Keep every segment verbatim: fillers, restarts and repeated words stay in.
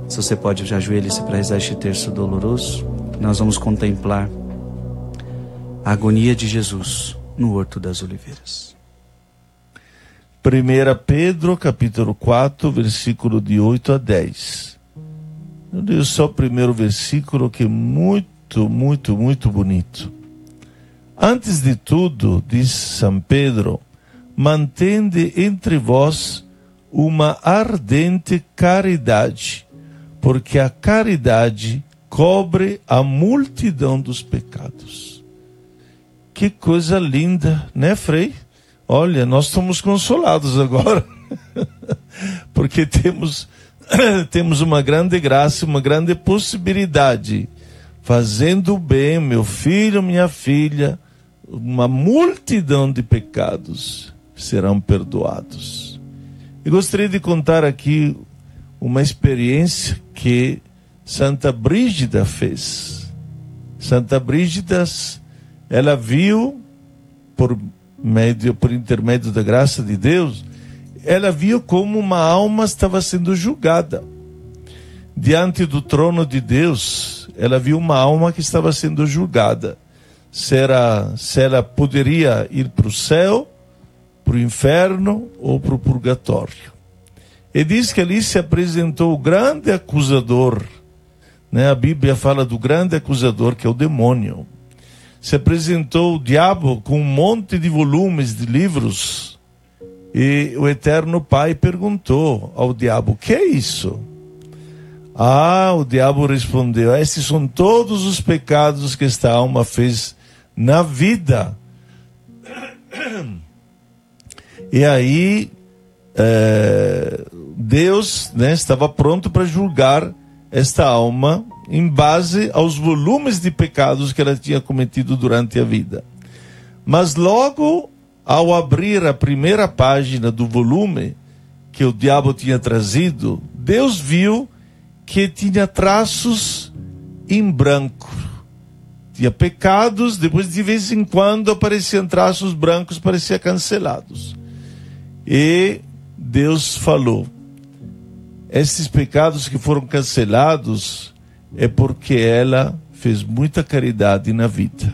Se você pode, já ajoelhe-se para rezar este terço doloroso. Nós vamos contemplar a agonia de Jesus no Horto das Oliveiras. primeira Pedro, capítulo quatro, versículo de oito a dez. Eu leio só o primeiro versículo, que é muito, muito, muito bonito. Antes de tudo, diz São Pedro, mantende entre vós uma ardente caridade, porque a caridade cobre a multidão dos pecados. Que coisa linda, né, Frei? Olha, nós estamos consolados agora, porque temos, temos uma grande graça, uma grande possibilidade. Fazendo o bem, meu filho, minha filha, uma multidão de pecados serão perdoados. Eu gostaria de contar aqui uma experiência que Santa Brígida fez. Santa Brígida, ela viu, por médio, por intermédio da graça de Deus, ela viu como uma alma estava sendo julgada. Diante do trono de Deus, ela viu uma alma que estava sendo julgada. Se, era, se ela poderia ir para o céu, para o inferno ou para o purgatório. E diz que ali se apresentou o grande acusador, né? A Bíblia fala do grande acusador, que é o demônio. Se apresentou o diabo com um monte de volumes de livros, e o Eterno Pai perguntou ao diabo: o que é isso? Ah, o diabo respondeu: esses são todos os pecados que esta alma fez na vida. E aí é, Deus, né, estava pronto para julgar esta alma em base aos volumes de pecados que ela tinha cometido durante a vida. Mas logo ao abrir a primeira página do volume que o diabo tinha trazido, Deus viu que tinha traços em branco. Tinha pecados, depois de vez em quando apareciam traços brancos, pareciam cancelados. E Deus falou: esses pecados que foram cancelados é porque ela fez muita caridade na vida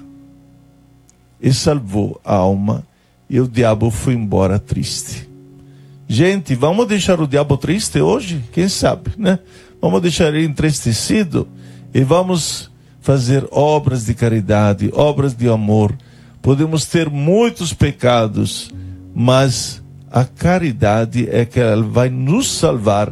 e salvou a alma, e o diabo foi embora triste. Gente, vamos deixar o diabo triste hoje? Quem sabe, né? Vamos deixar ele entristecido e vamos fazer obras de caridade, obras de amor. Podemos ter muitos pecados, mas a caridade é que ela vai nos salvar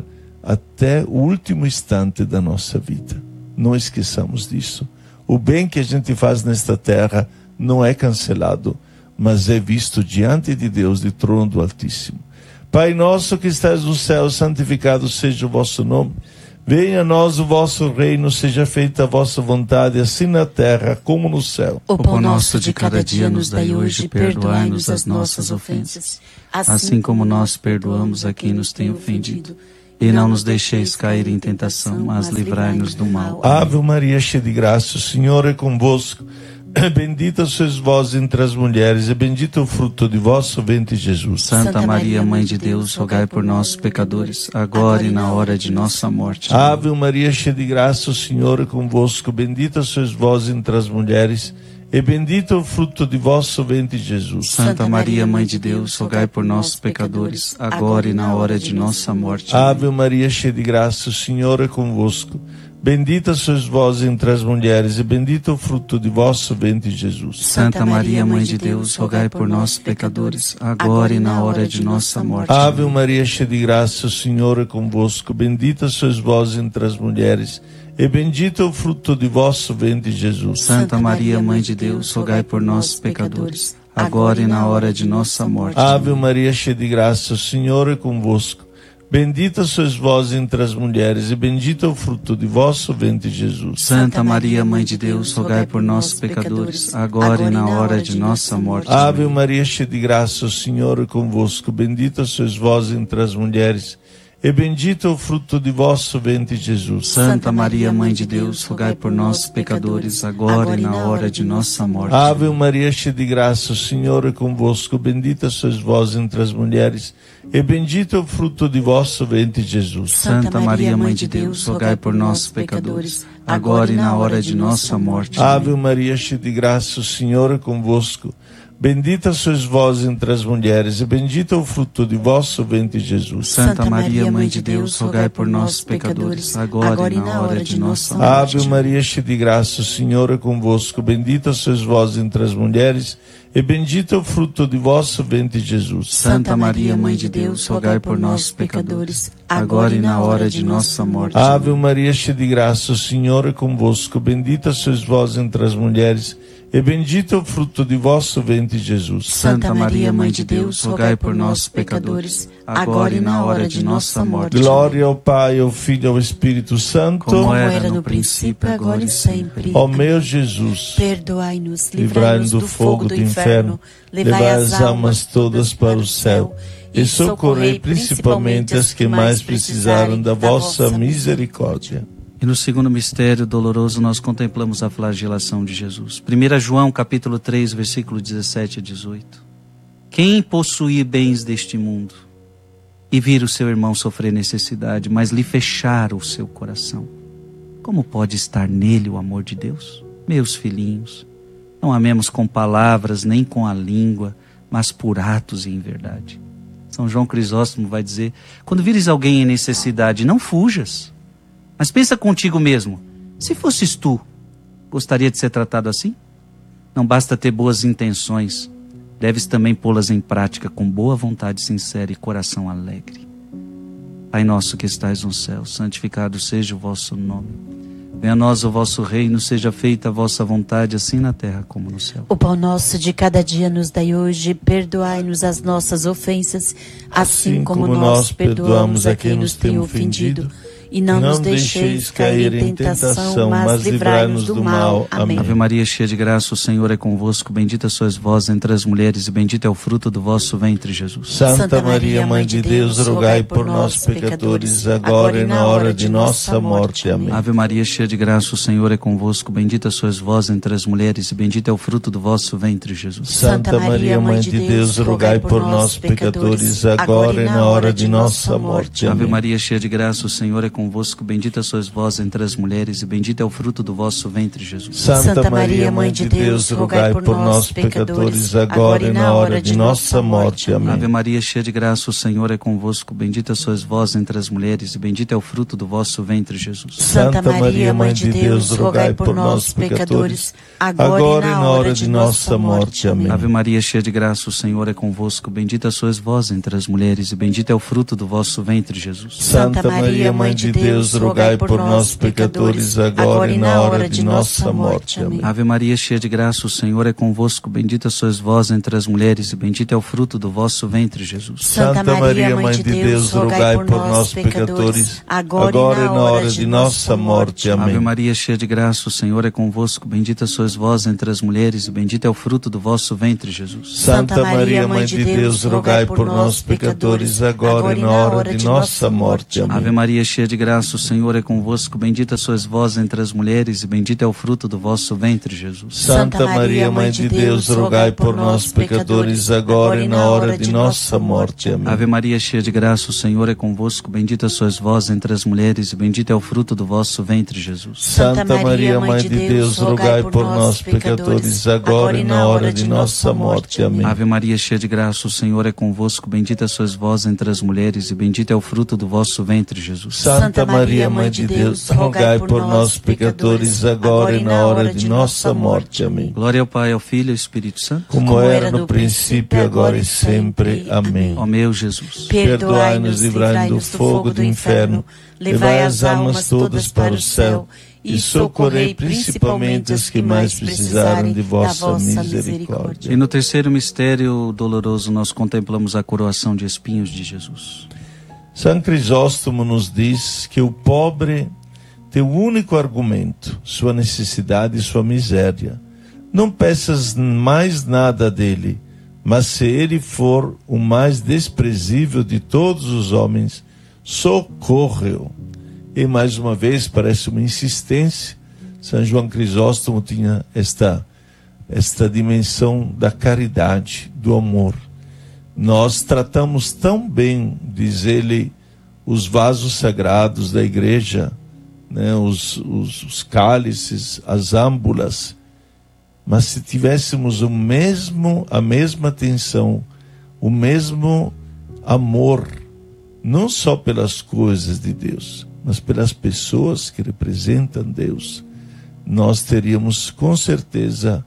até o último instante da nossa vida. Não esqueçamos disso. O bem que a gente faz nesta terra não é cancelado, mas é visto diante de Deus, de trono do Altíssimo. Pai nosso que estás no céu, santificado seja o vosso nome. Venha a nós o vosso reino, seja feita a vossa vontade, assim na terra como no céu. O pão nosso de cada dia nos dai hoje, perdoai-nos as nossas ofensas, assim como nós perdoamos a quem nos tem ofendido. E não nos deixeis cair em tentação, mas livrai-nos do mal. Ave Maria, cheia de graça, o Senhor é convosco. Bendita sois vós entre as mulheres, e bendito é o fruto de vosso ventre, Jesus. Santa Maria, Mãe de Deus, rogai por nós, pecadores, agora e na hora de nossa morte. Ave Maria, cheia de graça, o Senhor é convosco. Bendita sois vós entre as mulheres, e bendito é o fruto de vosso ventre, Jesus. Santa Maria, Mãe de Deus, rogai por nós, pecadores, agora e na hora de nossa morte. Ave Maria, cheia de graça, o Senhor é convosco. Bendita sois vós entre as mulheres, e bendito é o fruto de vosso ventre, Jesus. Santa Maria, Mãe de Deus, rogai por nós, pecadores, agora e na hora de nossa morte. Ave Maria, cheia de graça, o Senhor é convosco. Bendita sois vós entre as mulheres, e bendito é o fruto de vosso ventre, Jesus. Santa Maria, Mãe de Deus, rogai por nós, pecadores, agora e na hora de nossa morte. Ave Maria, cheia de graça, o Senhor é convosco. Bendita sois vós entre as mulheres, e bendito é o fruto de vosso ventre, Jesus. Santa Maria, Mãe de Deus, rogai por nós, pecadores, agora e na hora de nossa morte. Ave Maria, cheia de graça, o Senhor é convosco. Bendita sois vós entre as mulheres, e bendito é o fruto de vosso ventre, Jesus. Santa Maria, Mãe de Deus, rogai por nós, pecadores, agora e na hora de nossa morte. Ave Maria, cheia de graça, o Senhor é convosco. Bendita sois vós entre as mulheres, e bendito é o fruto de vosso ventre, Jesus. Santa Maria, Mãe de Deus, rogai por nós, pecadores, agora e na hora de nossa morte. Ave Maria, cheia de graça, o Senhor é convosco. Bendita sois vós entre as mulheres, e bendito é o fruto de vosso ventre, Jesus. Santa Maria, Mãe de Deus, rogai por nós, pecadores, agora e na hora de nossa morte. Ave Maria, cheia de graça, o Senhor é convosco. Bendita sois vós entre as mulheres, e bendito é o fruto de vosso ventre, Jesus. Santa Maria, Mãe de Deus, rogai por nós, pecadores, agora e na hora de nossa morte. Ave Maria, cheia de graça, o Senhor é convosco. Bendita sois vós entre as mulheres, e bendito é o fruto de vosso ventre, Jesus. Santa Maria, Mãe de Deus, rogai por nós, pecadores, agora e na hora de nossa morte. Glória ao Pai, ao Filho e ao Espírito Santo, como era no princípio, agora e sempre. Ó meu Jesus, perdoai-nos, livrai-nos do fogo do inferno, levai as almas todas para o céu, e socorrei principalmente as que mais precisarem da vossa misericórdia. E no segundo mistério doloroso nós contemplamos a flagelação de Jesus. primeiro João capítulo três, versículo dezessete a dezoito. Quem possuir bens deste mundo e vir o seu irmão sofrer necessidade, mas lhe fechar o seu coração, como pode estar nele o amor de Deus? Meus filhinhos, não amemos com palavras nem com a língua, mas por atos e em verdade. São João Crisóstomo vai dizer, quando vires alguém em necessidade, não fujas. Mas pensa contigo mesmo, se fosses tu, gostaria de ser tratado assim? Não basta ter boas intenções, deves também pô-las em prática com boa vontade sincera e coração alegre. Pai nosso que estais no céu, santificado seja o vosso nome. Venha a nós o vosso reino, seja feita a vossa vontade, assim na terra como no céu. O pão nosso de cada dia nos dai hoje, perdoai-nos as nossas ofensas, assim, assim como, como nós perdoamos a quem nos tem ofendido. E não, não nos deixeis cair em tentação, mas livrai-nos do mal. Amém. Ave Maria, cheia de graça, o Senhor é convosco. Bendita sois vós entre as mulheres, e bendito é o fruto do vosso ventre, Jesus. Santa Maria, Mãe de Deus, rogai por nós, pecadores, agora e na hora de nossa morte. Amém. Ave Maria, cheia de graça, o Senhor é convosco. Bendita sois vós entre as mulheres, e bendito é o fruto do vosso ventre, Jesus. Santa Maria, Mãe de Deus, rogai por nós, pecadores, agora e na hora de nossa morte. Ave Maria, cheia de graça, o Senhor é convosco. Bendita sois vós entre as mulheres, e bendito é o fruto do vosso ventre, Jesus. Santa Maria, Mãe de Deus, rogai por nós, pecadores, agora e na hora de nossa morte. Amém. Ave Maria, cheia de graça, o Senhor é convosco. Bendita sois vós entre as mulheres, e bendito é o fruto do vosso ventre, Jesus. Santa Maria, Mãe de Deus, rogai por nós, pecadores, agora e na hora de nossa morte. Amém. Ave Maria, cheia de graça, o Senhor é convosco. Bendita sois vós entre as mulheres, e bendito é o fruto do vosso ventre, Jesus. Santa Maria, Mãe de Deus, rogai por nós, pecadores, agora e na hora de nossa morte. Amém. Ave Maria, cheia de graça, o Senhor é convosco. Bendita sois vós entre as mulheres, e bendito é o fruto do vosso ventre, Jesus. Santa Maria, Mãe de Deus, rogai por nós, pecadores, agora e na hora de nossa morte. Amém. Ave Maria, cheia de graça, o Senhor é convosco. Bendita sois vós entre as mulheres, e bendito é o fruto do vosso ventre, Jesus. Santa Maria, Mãe de Deus, rogai por nós, pecadores, agora e na hora de nossa morte. Amém. Ave Maria, cheia de graça, o Senhor é convosco. Bendita sois vós entre as mulheres, e bendito é o fruto do vosso ventre, Jesus. Santa Maria, Mãe de Deus, rogai por nós, pecadores, agora e na hora de nossa morte. Amém. Ave Maria, cheia de graça, o Senhor é convosco. Bendita sois vós entre as mulheres, e bendito é o fruto do vosso ventre, Jesus. Santa Maria, Mãe de Deus, rogai por nós, pecadores, agora e na hora de nossa morte. Amém. Ave Maria, cheia de graça, o Senhor é convosco. Bendita sois vós entre as mulheres, e bendito é o fruto do vosso ventre, Jesus. Santa Maria, Mãe de Deus, rogai por nós, pecadores, agora e na hora de nossa morte. Amém. Glória ao Pai, ao Filho e ao Espírito Santo, como era no princípio, agora e sempre. Amém. Ó meu Jesus, perdoai-nos, livrai-nos do fogo do inferno, levai as almas todas para o céu, e socorrei principalmente as que mais precisarem de vossa misericórdia. E no terceiro mistério doloroso nós contemplamos a coroação de espinhos de Jesus. São Crisóstomo nos diz que o pobre tem o único argumento, sua necessidade e sua miséria. Não peças mais nada dele, mas se ele for o mais desprezível de todos os homens, socorre-o. E mais uma vez, parece uma insistência, São João Crisóstomo tinha esta, esta dimensão da caridade, do amor. Nós tratamos tão bem, diz ele, os vasos sagrados da igreja, né, os, os, os cálices, as âmbulas, mas se tivéssemos o mesmo, a mesma atenção, o mesmo amor, não só pelas coisas de Deus, mas pelas pessoas que representam Deus, nós teríamos com certeza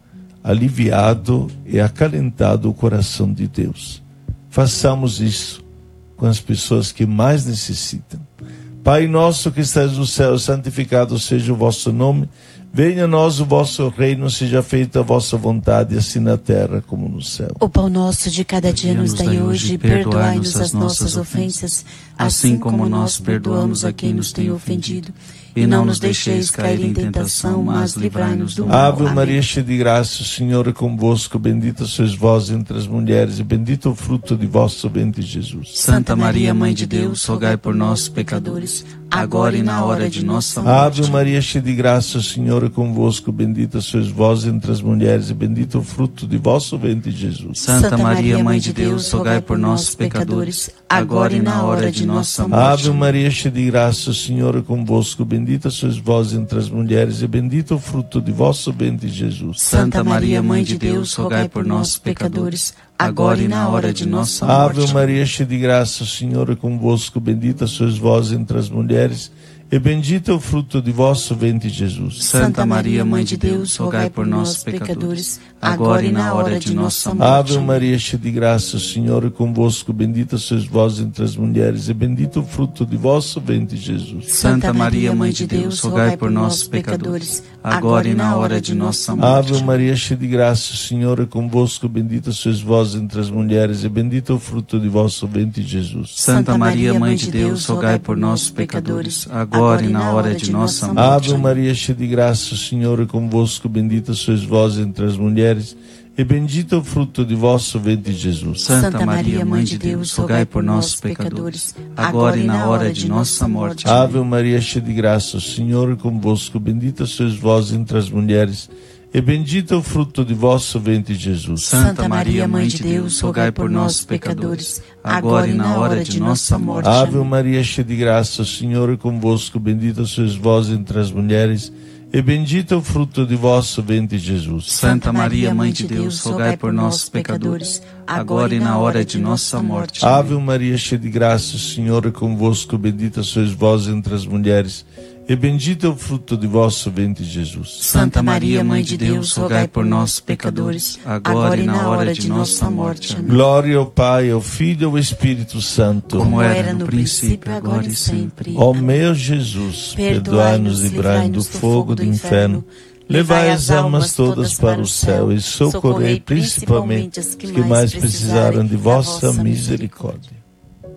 aliviado e acalentado o coração de Deus. Façamos isso com as pessoas que mais necessitam. Pai nosso que estás no céu, santificado seja o vosso nome. Venha a nós o vosso reino, seja feita a vossa vontade, assim na terra como no céu. O pão nosso de cada dia nos dai hoje, perdoai-nos as nossas ofensas, assim como nós perdoamos a quem nos tem ofendido. E não nos deixeis cair em tentação, mas livrai-nos do mal. Ave Maria, cheia de graça, o Senhor é convosco, bendita sois vós entre as mulheres, e bendito o fruto de vosso ventre, Jesus. Santa Maria, Mãe de Deus, rogai por nós, pecadores, agora e na hora de nossa morte. Ave Maria, cheia de graça, o Senhor é convosco, bendita sois vós entre as mulheres, e bendito o fruto de vosso ventre, Jesus. Santa Maria, Mãe de Deus, rogai por nós, pecadores, agora e na hora de nossa morte. Ave Maria, cheia de graça, o Senhor é convosco, bendita sois vós entre as mulheres, e bendito o fruto de vosso ventre, Jesus. Santa Maria, Mãe de Deus, rogai por nós, pecadores, agora e na hora de nossa morte. Ave Maria, cheia de graça, o Senhor é convosco, bendita sois vós entre as mulheres, e bendito é o fruto de vosso ventre, Jesus. Santa Maria, Mãe de Deus, rogai por nós, pecadores, agora e na hora de nossa morte. Ave Maria, cheia de graça, o Senhor é convosco, bendita sois vós entre as mulheres, e bendito o fruto de vosso ventre, Jesus. Santa Maria, Mãe de Deus, rogai por nós, pecadores, agora e na hora de nossa morte. Ave Maria, cheia de graça, o Senhor é convosco, bendita sois vós entre as mulheres, e bendito o fruto de vosso ventre, Jesus. Santa Maria, Mãe de Deus, rogai por nós, pecadores, agora agora e na hora de nossa morte. Ave Maria, cheia de graça, o Senhor é convosco, bendita sois vós entre as mulheres, e bendito o fruto de vosso ventre, Jesus. Santa Maria, Mãe de Deus, rogai por nós, pecadores, agora e na hora de nossa morte. Ave Maria, cheia de graça, o Senhor é convosco, bendita sois vós entre as mulheres, e bendito é o fruto de vosso ventre, Jesus. Santa Maria, Mãe de Deus, rogai por nós, pecadores, agora e na hora de nossa morte. Ave Maria, cheia de graça, o Senhor é convosco, bendita sois vós entre as mulheres, e bendito é o fruto de vosso ventre, Jesus. Santa Maria, Mãe de Deus, rogai por nós, pecadores, agora e na hora de nossa morte. Ave Maria, cheia de graça, o Senhor é convosco, bendita sois vós entre as mulheres, e bendito é o fruto de vosso ventre, Jesus. Santa Maria, Mãe de Deus, rogai por nós, pecadores, agora e na hora de nossa morte. Amém. Glória ao Pai, ao Filho e ao Espírito Santo, como era no princípio, agora e sempre. Ó meu Jesus, perdoai-nos e livrai-nos do fogo do inferno, levai as almas todas para o céu e socorrei principalmente os que mais precisaram de vossa misericórdia.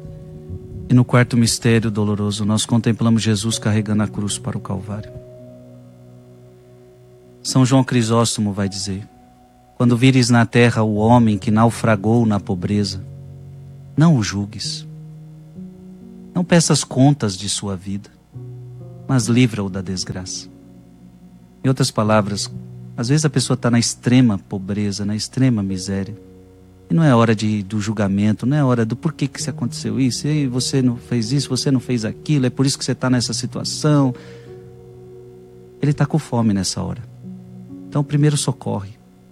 E no quarto mistério doloroso, nós contemplamos Jesus carregando a cruz para o Calvário. São João Crisóstomo vai dizer: quando vires na terra o homem que naufragou na pobreza, não o julgues. Não peças contas de sua vida, mas livra-o da desgraça. Em outras palavras, às vezes a pessoa está na extrema pobreza, na extrema miséria. E não é hora de, do julgamento, não é hora do porquê que isso aconteceu isso, e você não fez isso, você não fez aquilo, é por isso que você está nessa situação. Ele está com fome nessa hora. Então primeiro socorre.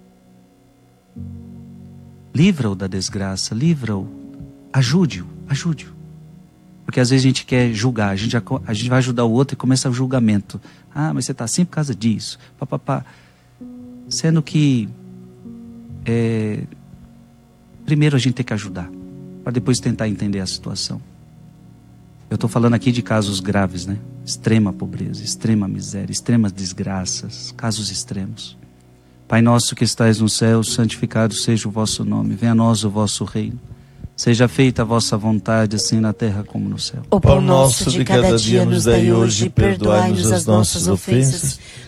Livra-o da desgraça, livra-o, ajude-o, ajude-o. Porque às vezes a gente quer julgar, a gente, a gente vai ajudar o outro e começa o julgamento. Ah, mas você está assim por causa disso, papapá. Sendo que... É, primeiro a gente tem que ajudar, para depois tentar entender a situação. Eu estou falando aqui de casos graves, né? Extrema pobreza, extrema miséria, extremas desgraças, casos extremos. Pai nosso que estais no céu, santificado seja o vosso nome. Venha a nós o vosso reino. Seja feita a vossa vontade, assim na terra como no céu. O pão nosso de cada dia nos dai hoje, perdoai-nos as nossas ofensas,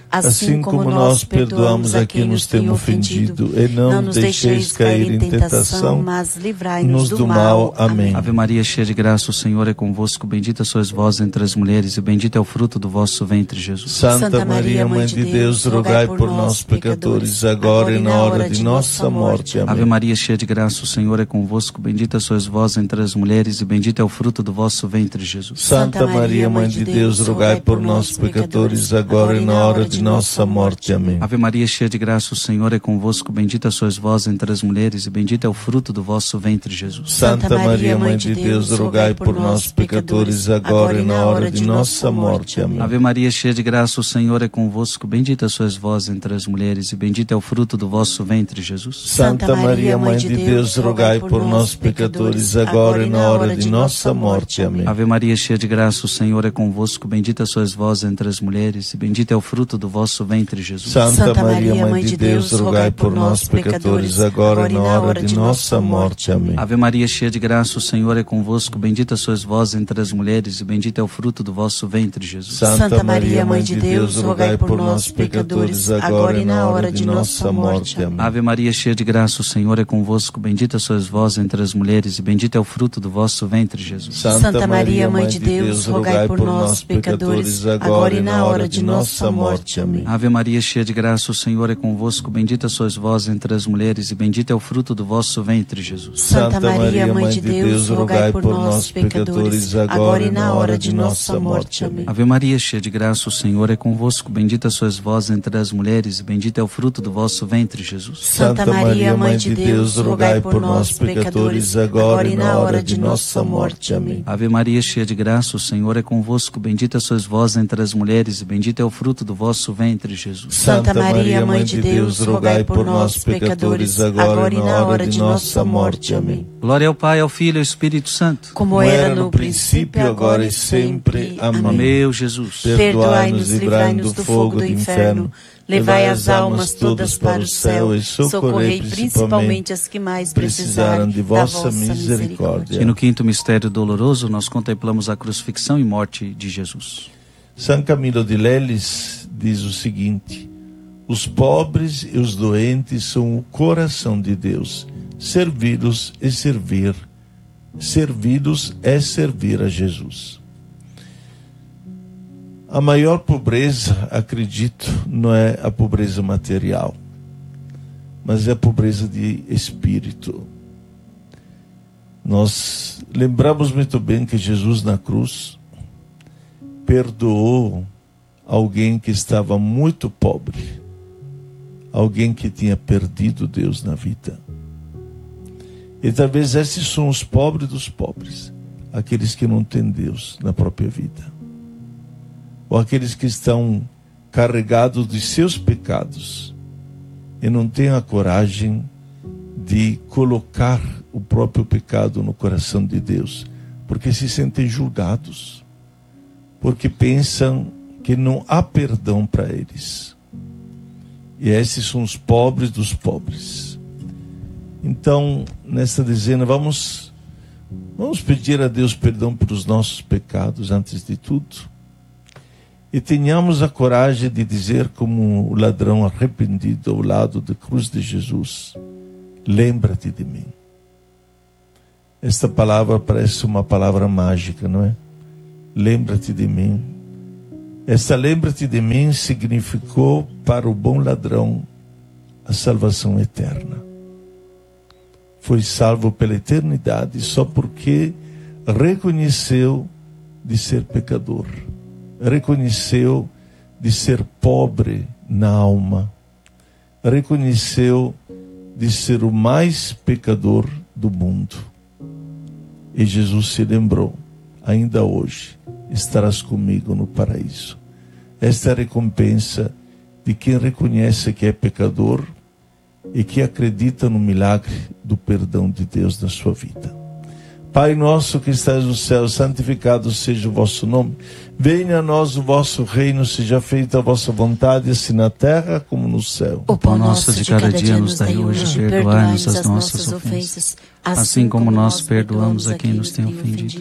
assim como nós perdoamos a quem nos tem ofendido. E não nos deixeis cair em tentação, mas livrai-nos do mal. Amém. Ave Maria, cheia de graça, o Senhor é convosco. Bendita sois vós entre as mulheres, e bendito é o fruto do vosso ventre, Jesus. Santa Maria, Mãe de Deus, rogai por nós, pecadores, agora e na hora de nossa morte. Amém. Ave Maria, cheia de graça, o Senhor é convosco. Bendita sois vós entre as mulheres, e bendito é o fruto do vosso ventre, Jesus. Santa Maria, Mãe de Deus, rogai por nós, pecadores, agora e na hora de nossa morte. Amém. Ave Maria, cheia de graça, o Senhor é convosco. Bendita sois vós entre as mulheres, e bendito é o fruto do vosso ventre, Jesus. Santa Maria, Mãe de Deus, rogai por nós, pecadores, agora e na hora de nossa morte. Amém. Ave Maria, cheia de graça, o Senhor é convosco. Bendita sois vós entre as mulheres, e bendito é o fruto do vosso ventre, Jesus. Santa Maria, Mãe de Deus, rogai por nós, pecadores, agora e na hora de nossa morte. Amém. Ave Maria, cheia de graça, o Senhor é convosco. Bendita sois vós entre as mulheres, e bendito é o fruto do vosso ventre, Jesus. Santa Maria, Mãe de Deus, rogai por nós, pecadores, agora e na hora de nossa morte. Amém. Ave Maria, cheia de graça, o Senhor é convosco. Bendita sois vós entre as mulheres, e bendito é o fruto do vosso ventre, Jesus. Santa Maria, Mãe de Deus, rogai por nós, pecadores, agora e na hora de nossa morte. Amém. Ave Maria, cheia de graça, o Senhor é convosco. Bendita sois vós entre as mulheres, e bendito é o fruto do vosso ventre, Jesus. Santa Maria, Mãe de Deus, rogai por nós, pecadores, agora e na hora de nossa morte. Amém. Ave Maria, cheia de graça, o Senhor é convosco. Bendita sois vós entre as mulheres, e bendito é o fruto do vosso ventre, Jesus. Santa Maria, Mãe de Deus, rogai por nós, pecadores, agora e na hora de nossa morte. Amém. Ave Maria, cheia de graça, o Senhor é convosco. Bendita sois vós entre as mulheres, e bendito é o fruto do vosso ventre, Jesus. Santa Maria, Mãe de Deus, rogai por nós, pecadores, agora e na hora de nossa morte. Amém. Ave Maria, cheia de graça, o Senhor é convosco. Bendita sois vós entre as mulheres, e bendito é o fruto do vosso ventre, Jesus. Santa Maria, Mãe de Deus, rogai por nós, pecadores, agora e na hora de nossa morte. Amém. Glória ao Pai, ao Filho e ao Espírito Santo, como era no princípio, agora e sempre. Amém. Ó meu Jesus, perdoai-nos e livrai-nos do fogo do inferno. Levai as almas todas para o céu e socorrei principalmente as que mais precisarem de vossa misericórdia. E no quinto mistério doloroso, nós contemplamos a crucifixão e morte de Jesus. São Camilo de Leles diz o seguinte: os pobres e os doentes são o coração de Deus. Servi-los e servir. Servi-los é servir a Jesus. A maior pobreza, acredito, não é a pobreza material, mas é a pobreza de espírito. Nós lembramos muito bem que Jesus na cruz perdoou alguém que estava muito pobre, alguém que tinha perdido Deus na vida. E talvez esses são os pobres dos pobres, aqueles que não têm Deus na própria vida, ou aqueles que estão carregados de seus pecados e não têm a coragem de colocar o próprio pecado no coração de Deus, porque se sentem julgados, porque pensam que não há perdão para eles. E esses são os pobres dos pobres. Então, nesta dezena, vamos, vamos pedir a Deus perdão pelos nossos pecados, antes de tudo. E tenhamos a coragem de dizer, como o ladrão arrependido ao lado da cruz de Jesus: lembra-te de mim. Esta palavra parece uma palavra mágica, não é? Lembra-te de mim. Esta lembra-te de mim significou para o bom ladrão a salvação eterna. Foi salvo pela eternidade só porque reconheceu de ser pecador, reconheceu de ser pobre na alma, reconheceu de ser o mais pecador do mundo. E Jesus se lembrou: ainda hoje estarás comigo no paraíso. Esta é a recompensa de quem reconhece que é pecador e que acredita no milagre do perdão de Deus na sua vida. Pai nosso que estás no céu, santificado seja o vosso nome. Venha a nós o vosso reino, seja feita a vossa vontade, assim na terra como no céu. O pão nosso de cada dia nos dai hoje, perdoai-nos as nossas ofensas, assim como nós perdoamos a quem nos tem ofendido.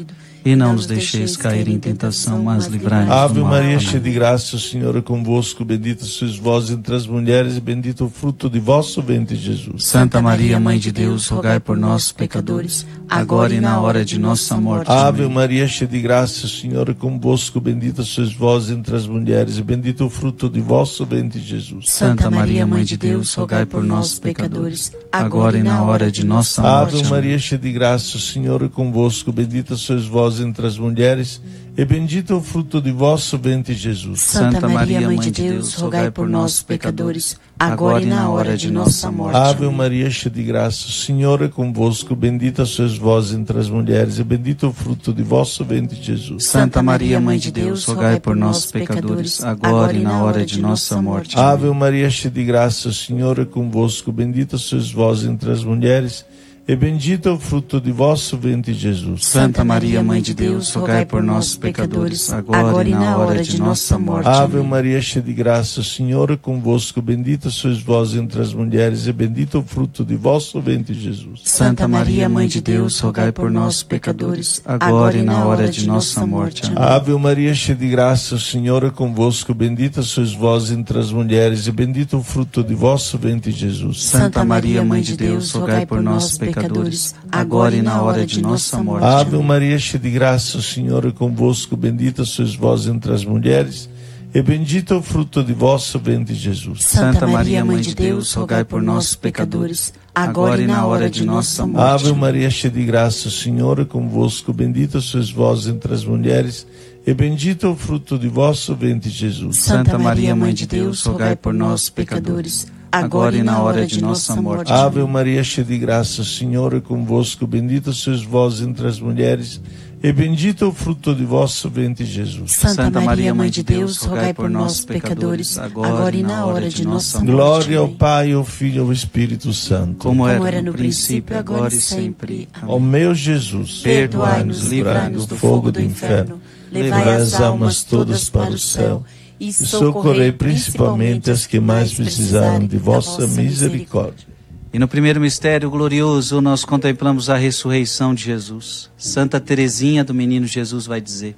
e não nos deixeis cair em tentação, mas livrai-nos do mal. Ave Maria, Amém. cheia de graça, o Senhor é convosco, bendita sois vós entre as mulheres, e bendito o fruto de vosso ventre, Jesus. Santa Maria, Mãe de Deus, rogai por nós, pecadores, agora e na hora de nossa morte. Ave Amém. Maria, cheia de graça, o Senhor é convosco, bendita sois vós entre as mulheres, e bendito o fruto de vosso ventre, Jesus. Santa Maria, Mãe de Deus, rogai por nós, pecadores, agora e na hora de nossa morte. Ave Amém. Maria, cheia de graça, o Senhor é convosco, bendita sois vós entre as mulheres, e bendito o fruto de vosso ventre, Jesus. Santa Maria, Mãe de Deus, rogai por nós, pecadores, agora e na hora de nossa morte. Ave Maria, cheia de graça, o Senhor é convosco, bendita sois vós entre as mulheres, e bendito o fruto de vosso ventre, Jesus. Santa Maria, Mãe de Deus, rogai por nós, pecadores, agora e na hora de nossa morte. Ave Maria, cheia de graça, o Senhor é convosco, bendita sois vós entre as mulheres, e bendito o fruto de vosso ventre, Jesus. Santa Maria, Mãe de Deus, rogai por nós, pecadores, agora e na hora de nossa morte. Ave Maria, cheia de graça, o Senhor é convosco, bendita sois vós entre as mulheres, e bendito o fruto de vosso ventre, Jesus. Santa Maria, Mãe de Deus, rogai por nós, pecadores, agora e na hora de nossa morte. Amém. Ave Maria, cheia de graça, o Senhor é convosco, bendita sois vós entre as mulheres, e bendito o fruto de vosso ventre, Jesus. Santa Maria, Mãe de Deus, rogai por nós, pecadores, agora e na hora de nossa morte. Ave Maria, cheia de graça, o Senhor é convosco, bendita sois vós entre as mulheres, e bendito o fruto de vosso ventre, Jesus. Santa Maria, Mãe de Deus, rogai por nós, pecadores, agora e na hora de nossa morte. Ave Maria, cheia de graça, o Senhor é convosco, bendita sois vós entre as mulheres, e bendito o fruto de vosso ventre, Jesus. Santa Maria, Mãe de Deus, rogai por nós, pecadores, agora e na hora de nossa morte. Ave Maria, cheia de graça, o Senhor é convosco, bendita sois vós entre as mulheres, e bendito o fruto de vosso ventre, Jesus. Santa Maria, Mãe de Deus, rogai por nós, pecadores, agora e na hora de nossa morte. Glória ao Pai, ao Filho e ao Espírito Santo. Como era no princípio, agora e sempre. Ó meu Jesus, perdoai-nos, livrai-nos do fogo do inferno, levai as almas todas para o céu, e socorrei principalmente as que mais precisarem de vossa misericórdia. E no primeiro mistério glorioso nós contemplamos a ressurreição de Jesus. Santa Teresinha do Menino Jesus vai dizer: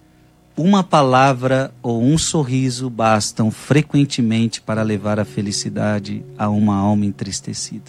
uma palavra ou um sorriso bastam frequentemente para levar a felicidade a uma alma entristecida.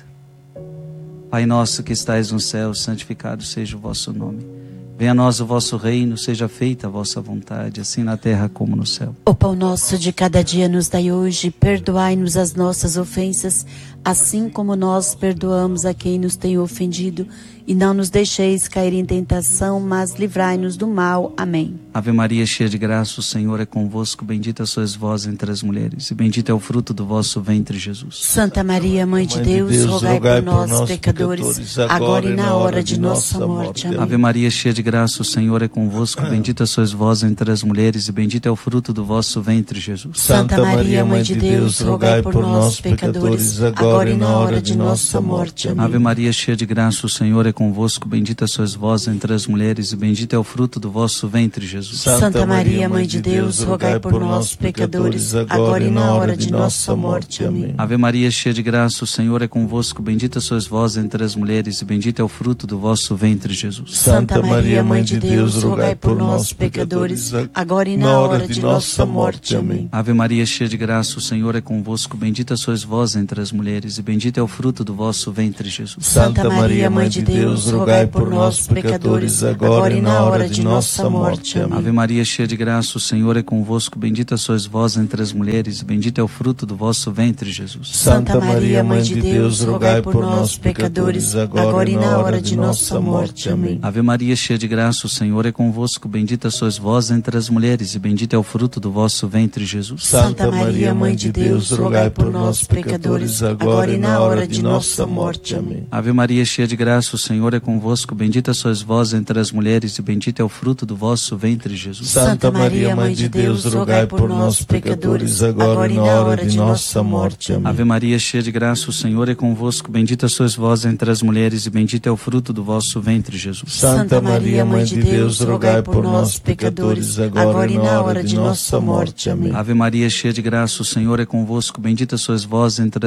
Pai nosso que estais no céu, santificado seja o vosso nome. Venha a nós o vosso reino, seja feita a vossa vontade, assim na terra como no céu. O pão nosso de cada dia nos dai hoje, perdoai-nos as nossas ofensas, assim como nós perdoamos a quem nos tem ofendido, e não nos deixeis cair em tentação, mas livrai-nos do mal. Amém. Ave Maria, cheia de graça, o Senhor é convosco, bendita sois vós entre as mulheres, e bendito é o fruto do vosso ventre, Jesus. Santa Maria, Mãe de Deus, Deus rogai, rogai por nós, nós pecadores, pecadores, agora e na hora de nossa morte. Amém. Ave Maria, cheia de graça, o Senhor é convosco, bendita sois vós entre as mulheres, e bendito é o fruto do vosso ventre, Jesus. Santa Maria, Mãe de Deus, rogai por nós, pecadores, agora e na hora de nossa morte. Amém. Ave Maria, cheia de graça, o Senhor é convosco, bendita sois vós entre as mulheres, e bendito é o fruto do vosso ventre, Jesus. Santa Maria, Mãe de Deus, rogai por nós, pecadores, agora e na hora de nossa morte. Amém. Ave Maria, cheia de graça, o Senhor é convosco, bendita sois vós entre as mulheres, e bendito é o fruto do vosso ventre, Jesus. Santa Maria, Mãe de Deus, rogai por nós, pecadores, agora e na hora de nossa morte. Amém. Ave Maria, cheia de graça, o Senhor é convosco, bendita sois vós entre as mulheres, e bendito é o fruto do vosso ventre, Jesus. Santa Maria, Mãe de Deus, rogai por nós, pecadores, agora e na hora de nossa morte. Amém. Ave Maria, cheia de graça, o Senhor é convosco, bendita sois vós entre as mulheres, e bendito é o fruto do vosso ventre, Jesus. Santa Maria, Mãe de Deus, rogai por nós, pecadores, agora e na hora de nossa morte. Amém. Ave Maria, cheia de graça, o Senhor é convosco, bendita sois vós entre as mulheres, e bendito é o fruto do vosso ventre, Jesus. Santa Maria, Mãe de Deus, rogai por nós, pecadores, agora e na hora de nossa morte. Amém. Ave Maria, cheia de graça, o Senhor é convosco, bendita sois vós entre as mulheres, e bendito é o fruto do vosso ventre, Jesus. Santa Maria, Mãe de Deus, rogai por nós, pecadores, agora e na hora de nossa morte. Amém. Ave Maria, cheia de graça, o Senhor é convosco, bendita sois vós entre as mulheres, e bendito é o fruto do vosso ventre, Jesus. Santa Maria, Mãe de Deus, rogai por nós, pecadores, agora e na hora de nossa morte. Amém. Ave Maria, cheia de graça, o Senhor é convosco, bendita sois vós entre as mulheres,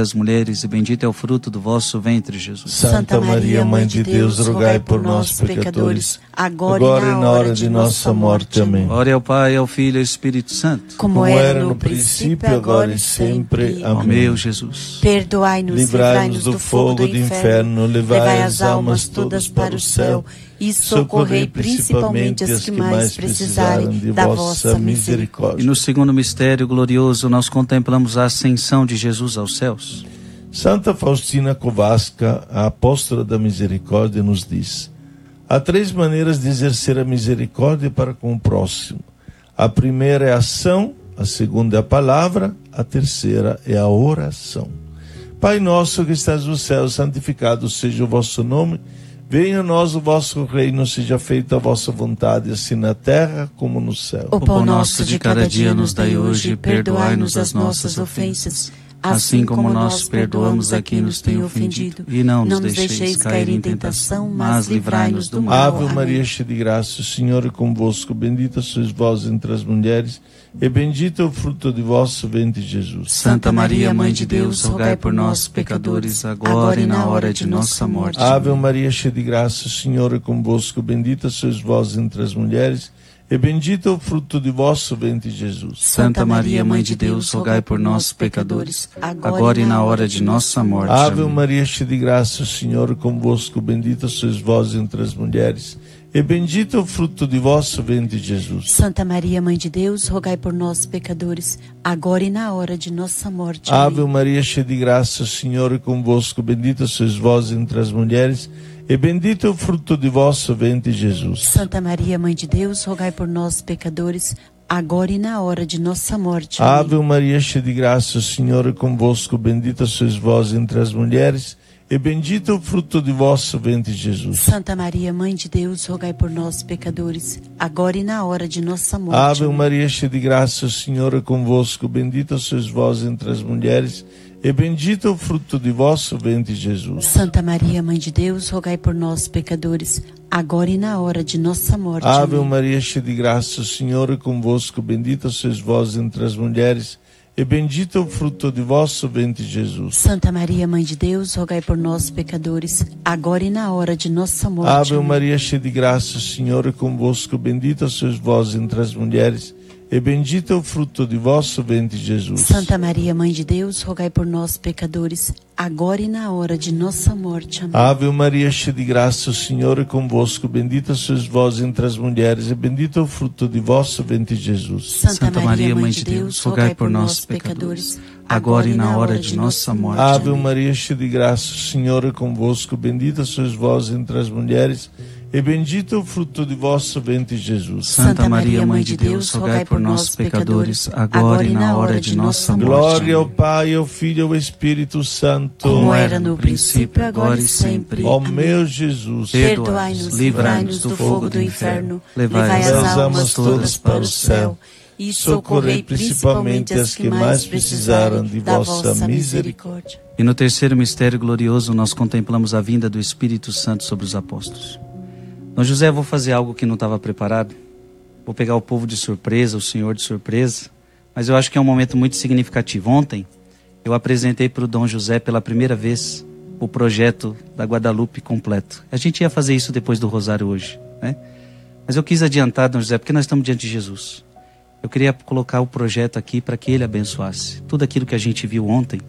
mulheres, e bendito é o fruto do vosso ventre, Jesus. Santa Maria, Mãe de Deus, rogai por nós, pecadores, agora e na hora de nossa morte. Amém. Glória ao Pai, ao Filho e ao Espírito Santo. Como era no princípio, agora e sempre. Ó meu Jesus, perdoai-nos, livrai-nos do fogo do inferno, levai as almas todas para o céu e socorrei principalmente as que mais precisarem da vossa misericórdia. E no segundo mistério glorioso nós contemplamos a ascensão de Jesus aos céus. Santa Faustina Kowalska, a apóstola da misericórdia, nos diz: há três maneiras de exercer a misericórdia para com o próximo. A primeira é a ação, a segunda é a palavra, a terceira é a oração. Pai nosso que estás no céu, santificado seja o vosso nome. Venha a nós o vosso reino, seja feita a vossa vontade, assim na terra como no céu. O pão nosso de cada dia nos dai hoje, perdoai-nos as nossas ofensas, assim como nós perdoamos a quem nos tem ofendido. E não nos deixeis deixeis cair em tentação, mas livrai-nos do mal. Ave Maria, cheia de graça, o Senhor é convosco, bendita sois vós entre as mulheres, e bendito é o fruto de vosso ventre, Jesus. Santa Maria, Mãe de Deus, rogai por nós, pecadores, agora e na hora de nossa morte. Ave Maria, cheia de graça, o Senhor é convosco, bendita sois vós entre as mulheres, e bendito é o fruto de vosso ventre, Jesus. Santa Maria, Mãe de Deus, rogai por nós, pecadores, agora e na hora de nossa morte. Ave Amém. Maria, cheia de graça, o Senhor é convosco, bendita sois vós entre as mulheres, e bendito é o fruto de vosso ventre, Jesus. Santa Maria, Mãe de Deus, rogai por nós, pecadores, agora e na hora de nossa morte. Ave Amém. Maria, cheia de graça, o Senhor é convosco, bendita sois vós entre as mulheres, e bendito é o fruto de vosso ventre, Jesus. Santa Maria, Mãe de Deus, rogai por nós, pecadores, agora e na hora de nossa morte. Amém. Ave Maria, cheia de graça, o Senhor é convosco, bendita sois vós entre as mulheres, e bendito é o fruto de vosso ventre, Jesus. Santa Maria, Mãe de Deus, rogai por nós, pecadores, agora e na hora de nossa morte. Ave Amém. Maria, cheia de graça, o Senhor é convosco, bendita sois vós entre as mulheres, e bendito é o fruto de vosso ventre, Jesus. Santa Maria, Mãe de Deus, rogai por nós, pecadores, agora e na hora de nossa morte. Ave Amém. Maria, cheia de graça, o Senhor é convosco, bendita sois vós entre as mulheres, e bendito é o fruto de vosso ventre, Jesus. Santa Maria, Mãe de Deus, rogai por nós, pecadores, agora e na hora de nossa morte. Ave Amém. Maria, cheia de graça, o Senhor é convosco, bendita sois vós entre as mulheres, e bendito é o fruto de vosso ventre, Jesus. Santa Maria, Mãe de Deus, rogai por nós, pecadores, agora e na hora de nossa morte. Amém. Ave Maria, cheia de graça, o Senhor é convosco, bendita sois vós entre as mulheres, e bendito é o fruto de vosso ventre, Jesus. Santa Maria, Mãe de Deus, rogai por nós, pecadores, agora e na hora de nossa morte. Ave Amém. Maria, cheia de graça, o Senhor é convosco, bendita sois vós entre as mulheres, e bendito é o fruto de vosso ventre, Jesus. Santa Maria, Mãe de Deus, rogai por nós, pecadores, agora e na hora de nossa morte. Glória ao Amém. Pai, ao Filho e ao Espírito Santo. Como era no princípio, agora e sempre. Ó Amém. meu Jesus, Perdoai-nos, livrai-nos do fogo do inferno, levai as almas todas para o céu e socorrei principalmente as que mais precisarem da vossa misericórdia. E no terceiro mistério glorioso nós contemplamos a vinda do Espírito Santo sobre os apóstolos. Dom José, eu vou fazer algo que não estava preparado. Vou pegar o povo de surpresa, o Senhor de surpresa. Mas eu acho que é um momento muito significativo. Ontem, eu apresentei para o Dom José pela primeira vez o projeto da Guadalupe completo. A gente ia fazer isso depois do Rosário hoje, né? Mas eu quis adiantar, Dom José, porque nós estamos diante de Jesus. Eu queria colocar o projeto aqui para que ele abençoasse tudo aquilo que a gente viu ontem.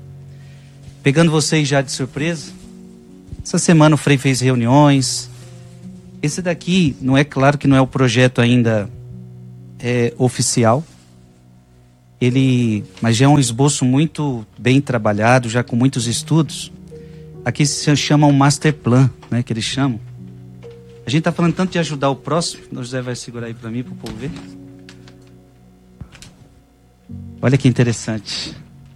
Pegando vocês já de surpresa, essa semana o Frei fez reuniões. Esse daqui, não é claro que não é o projeto ainda é, oficial, ele, mas já é um esboço muito bem trabalhado, já com muitos estudos. Aqui se chama um master plan, né, que eles chamam. A gente está falando tanto de ajudar o próximo. O José vai segurar aí para mim, para o povo ver. Olha que interessante.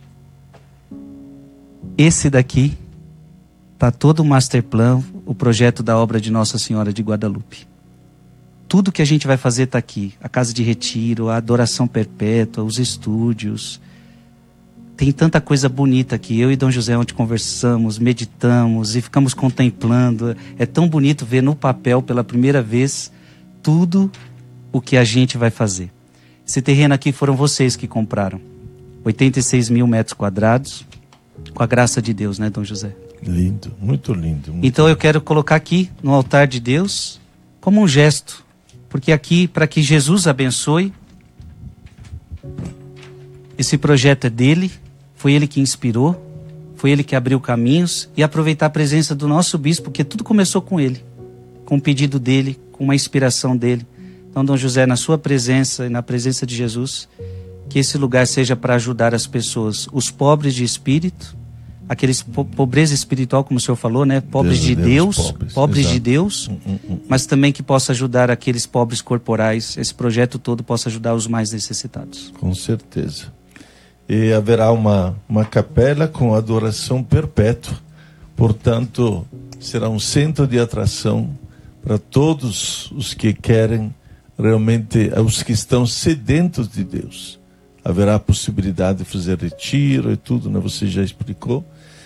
Esse daqui está todo o master plan, o projeto da obra de Nossa Senhora de Guadalupe. Tudo que a gente vai fazer está aqui. A casa de retiro, a adoração perpétua, os estúdios. Tem tanta coisa bonita aqui. Eu e Dom José ontem conversamos, meditamos e ficamos contemplando. É tão bonito ver no papel pela primeira vez tudo o que a gente vai fazer. Esse terreno aqui foram vocês que compraram. oitenta e seis mil metros quadrados. com a graça de Deus, né, Dom José? Lindo, muito lindo. Muito então eu quero colocar aqui no altar de Deus como um gesto, porque aqui, para que Jesus abençoe, esse projeto é dele, foi ele que inspirou, foi ele que abriu caminhos, e aproveitar a presença do nosso bispo, porque tudo começou com ele, com o pedido dele, com uma inspiração dele. Então, Dom José, na sua presença e na presença de Jesus, que esse lugar seja para ajudar as pessoas, os pobres de espírito, aqueles po pobreza espiritual, como o senhor falou, né? Pobres Deus, de Deus, Deus pobres, pobres de Deus, hum, hum, hum. mas também que possa ajudar aqueles pobres corporais. Esse projeto todo possa ajudar os mais necessitados. Com certeza. E haverá uma, uma capela com adoração perpétua. Portanto, será um centro de atração para todos os que querem realmente, os que estão sedentos de Deus. Haverá a possibilidade de fazer retiro e tudo, né? Você já explicou.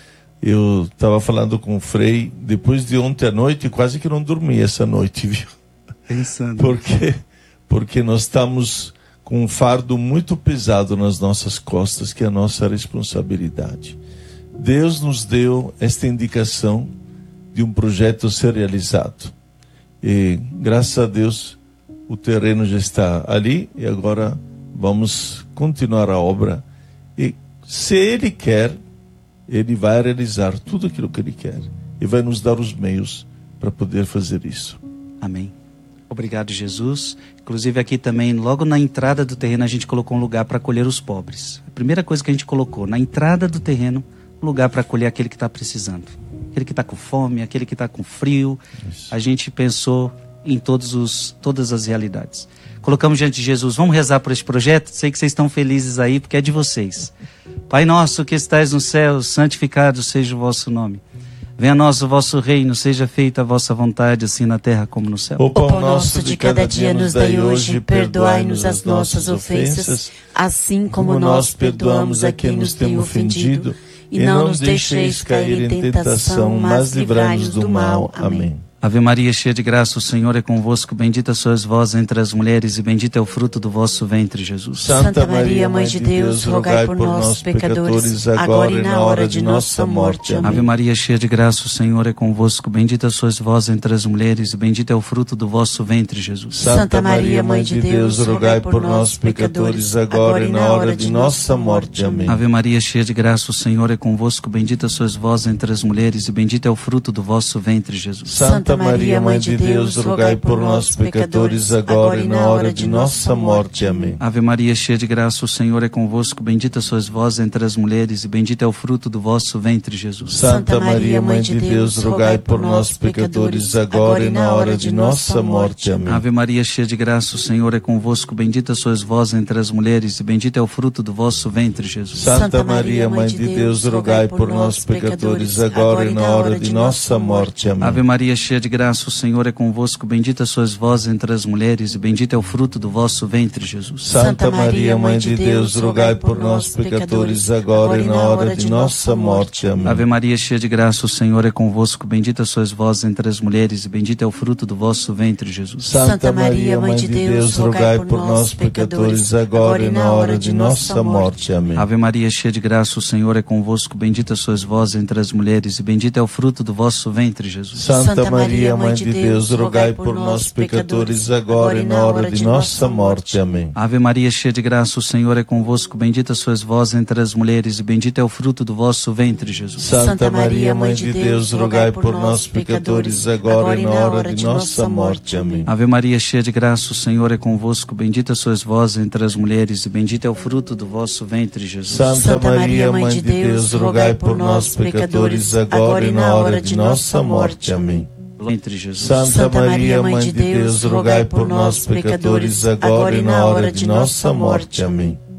Eu estava falando com o Frei, depois de ontem à noite, quase que não dormi essa noite, viu? Pensando. Por quê? Porque nós estamos com um fardo muito pesado nas nossas costas, que é a nossa responsabilidade. Deus nos deu esta indicação de um projeto a ser realizado. E, graças a Deus, o terreno já está ali e agora vamos continuar a obra. E se Ele quer, Ele vai realizar tudo aquilo que Ele quer e vai nos dar os meios para poder fazer isso. Amém. Obrigado, Jesus. Inclusive aqui também, logo na entrada do terreno, a gente colocou um lugar para acolher os pobres. A primeira coisa que a gente colocou, na entrada do terreno, um lugar para acolher aquele que está precisando. Aquele que está com fome, aquele que está com frio. Isso. A gente pensou em todos os, todas as realidades. Colocamos diante de Jesus, vamos rezar por esse projeto? Sei que vocês estão felizes aí, porque é de vocês. Pai nosso que estais no céu, santificado seja o vosso nome. Venha a nós o vosso reino, seja feita a vossa vontade, assim na terra como no céu. O pão nosso de cada dia nos dai hoje, perdoai-nos as nossas ofensas, assim como nós perdoamos a quem nos tem ofendido, e não nos deixeis cair em tentação, mas livrai-nos do mal. Amém. Ave Maria, cheia de graça, o Senhor é convosco, bendita sois vós entre as mulheres e bendito é o fruto do vosso ventre, Jesus. Santa Maria, Mãe de Deus, rogai por nós, pecadores, agora e na hora de nossa morte. Amém. Ave Maria, cheia de graça, o Senhor é convosco, bendita sois vós entre as mulheres e bendito é o fruto do vosso ventre, Jesus. Santa Maria, Mãe de Deus, rogai por nós, pecadores, agora e na hora de nossa morte. Amém. Ave Maria, cheia de graça, o Senhor é convosco, bendita sois vós entre as mulheres e bendito é o fruto do vosso ventre, Jesus. Santa Maria, Mãe de Deus, rogai por nós, pecadores, agora e na hora de nossa morte. Amém. Ave Maria, cheia de graça, o Senhor é convosco, bendita sois vós entre as mulheres e bendito é o fruto do vosso ventre, Jesus. Santa Maria, Mãe de Deus, rogai por nós, pecadores, agora e na hora de nossa morte. Amém. Ave Maria, cheia de graça, o Senhor é convosco, bendita sois vós entre as mulheres e bendito é o fruto do vosso ventre, Jesus. Santa Maria, Mãe de Deus, rogai por nós, pecadores, agora e na hora de nossa morte. Amém. Ave Maria, cheia de graça, o Senhor é convosco, bendita sois vós entre as mulheres e bendito é o fruto do vosso ventre, Jesus. Santa Maria, Mãe de Deus, rogai por nós, pecadores, agora e na hora de nossa morte. Amém. Ave Maria, cheia de graça, o Senhor é convosco, bendita sois vós entre as mulheres e bendito é o fruto do vosso ventre, Jesus. Santa Maria, Mãe de Deus, rogai por nós, pecadores, agora e na hora de nossa morte. Amém. Ave Maria, cheia de graça, o Senhor é convosco, bendita sois vós entre as mulheres e bendito é o fruto do vosso ventre, Jesus. Santa Maria, Mãe de Deus, rogai por nós, pecadores, agora e na hora de nossa morte. Amém. Ave Maria, cheia de graça, o Senhor é convosco, bendita sois vós entre as mulheres e bendito é o fruto do vosso ventre, Jesus. Santa Maria, Mãe de Deus, rogai por nós, pecadores, agora e na hora de nossa morte. Amém. Ave Maria, cheia de graça, o Senhor é convosco, bendita sois vós entre as mulheres e bendito é o fruto do vosso ventre, Jesus. Santa Maria, Mãe de Deus, rogai por nós, pecadores, agora e na hora de nossa morte. Amém. Entre Jesus. Santa Maria, Mãe de Deus, rogai por nós, pecadores, agora e na hora de nossa morte. Amém.